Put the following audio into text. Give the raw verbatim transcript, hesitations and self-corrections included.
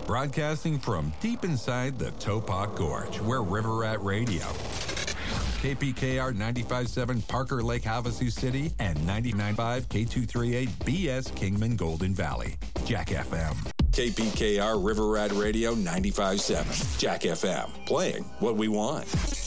Broadcasting from deep inside the Topak Gorge, we're River Rat Radio. K P K R ninety-five point seven Parker Lake, Havasu City, and ninety-nine point five K two thirty-eight B S Kingman Golden Valley. Jack F M. K P K R River Rat Radio ninety-five point seven. Jack F M. Playing what we want.